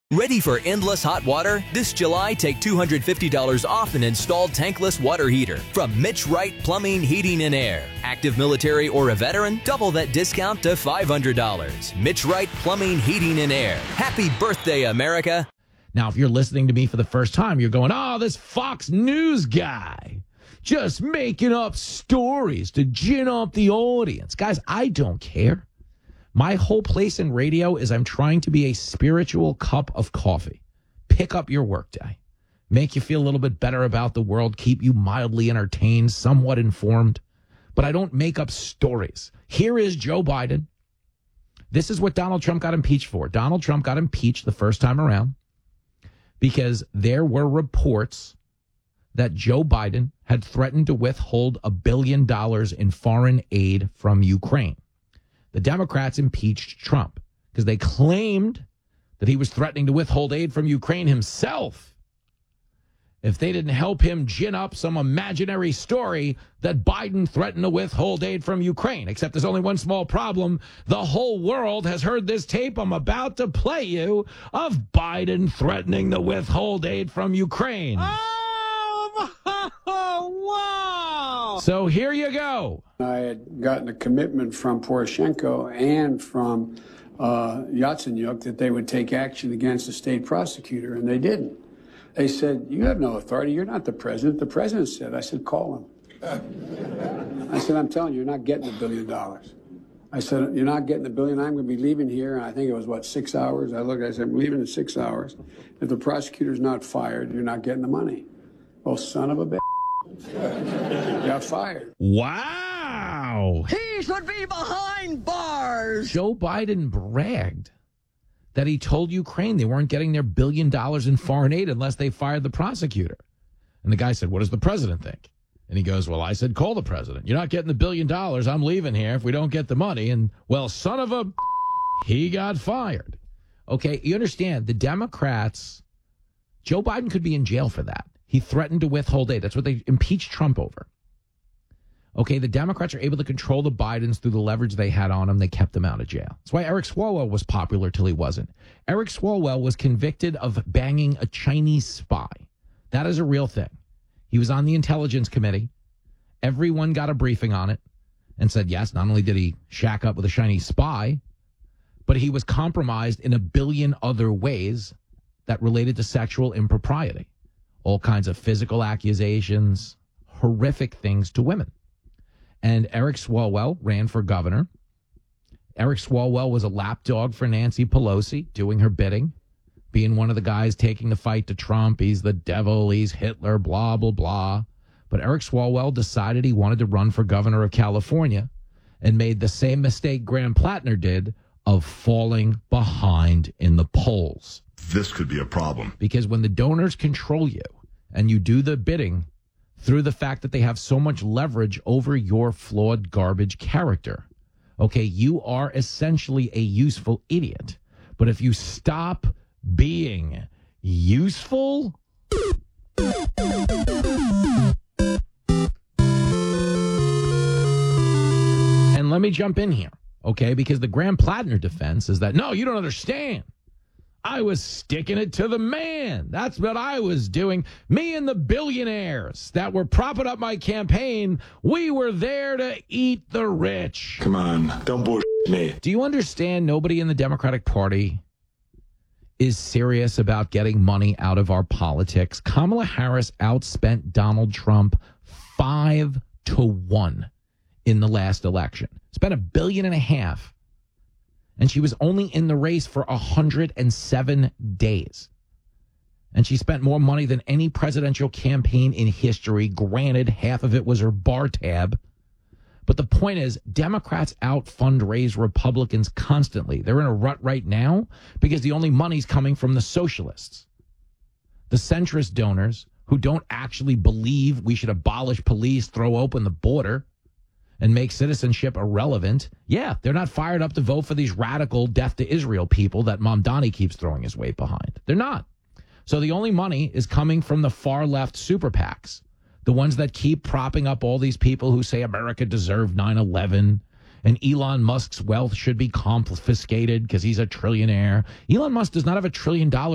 Ready for endless hot water? This July, take $250 off an installed tankless water heater from Mitch Wright Plumbing, Heating, and Air. Active military or a veteran? Double that discount to $500. Mitch Wright Plumbing, Heating, and Air. Happy birthday, America. Now, if you're listening to me for the first time, you're going, oh, this Fox News guy just making up stories to gin up the audience. Guys, I don't care. My whole place in radio is I'm trying to be a spiritual cup of coffee. Pick up your workday. Make you feel a little bit better about the world. Keep you mildly entertained, somewhat informed. But I don't make up stories. Here is Joe Biden. This is what Donald Trump got impeached for. Donald Trump got impeached the first time around because there were reports that Joe Biden had threatened to withhold $1 billion in foreign aid from Ukraine. The Democrats impeached Trump because they claimed that he was threatening to withhold aid from Ukraine himself if they didn't help him gin up some imaginary story that Biden threatened to withhold aid from Ukraine. Except there's only one small problem. The whole world has heard this tape I'm about to play you of Biden threatening to withhold aid from Ukraine. Wow! So here you go. I had gotten a commitment from Poroshenko and from Yatsenyuk that they would take action against the state prosecutor, and they didn't. They said, you have no authority. You're not the president. The president said. I said, call him. I said, I'm telling you, you're not getting $1 billion. I said, you're not getting $1 billion. I'm going to be leaving here. And I think it was, 6 hours? I said, I'm leaving in 6 hours. If the prosecutor's not fired, you're not getting the money. Oh, son of a bitch. Got fired. Wow. He should be behind bars. Joe Biden bragged that he told Ukraine they weren't getting their $1 billion in foreign aid unless they fired the prosecutor. And the guy said, what does the president think? And he goes, well, I said, call the president. You're not getting the $1 billion. I'm leaving here if we don't get the money. And, well, son of a, he got fired. Okay, you understand, the Democrats, Joe Biden could be in jail for that. He threatened to withhold aid. That's what they impeached Trump over. Okay, the Democrats are able to control the Bidens through the leverage they had on him. They kept them out of jail. That's why Eric Swalwell was popular till he wasn't. Eric Swalwell was convicted of banging a Chinese spy. That is a real thing. He was on the Intelligence Committee. Everyone got a briefing on it and said, yes, not only did he shack up with a Chinese spy, but he was compromised in 1 billion other ways that related to sexual impropriety. All kinds of physical accusations, horrific things to women. And Eric Swalwell ran for governor. Eric Swalwell was a lapdog for Nancy Pelosi, doing her bidding, being one of the guys taking the fight to Trump. He's the devil, he's Hitler, blah, blah, blah. But Eric Swalwell decided he wanted to run for governor of California and made the same mistake Graham Plattner did of falling behind in the polls. This could be a problem. Because when the donors control you and you do the bidding through the fact that they have so much leverage over your flawed garbage character, okay, you are essentially a useful idiot. But if you stop being useful, and let me jump in here, okay, because the Graham Plattner defense is that, no, you don't understand. I was sticking it to the man. That's what I was doing. Me and the billionaires that were propping up my campaign, we were there to eat the rich. Come on, don't bullshit me. Do you understand nobody in the Democratic Party is serious about getting money out of our politics? Kamala Harris outspent Donald Trump 5-1 in the last election. Spent $1.5 billion. And she was only in the race for 107 days. And she spent more money than any presidential campaign in history. Granted, half of it was her bar tab. But the point is, Democrats out-fundraise Republicans constantly. They're in a rut right now because the only money's coming from the socialists. The centrist donors who don't actually believe we should abolish police, throw open the border, and make citizenship irrelevant. Yeah, they're not fired up to vote for these radical death to Israel people that Mamdani keeps throwing his weight behind. They're not. So the only money is coming from the far left super PACs, the ones that keep propping up all these people who say America deserved 9/11 and Elon Musk's wealth should be confiscated because he's a trillionaire. Elon Musk does not have $1 trillion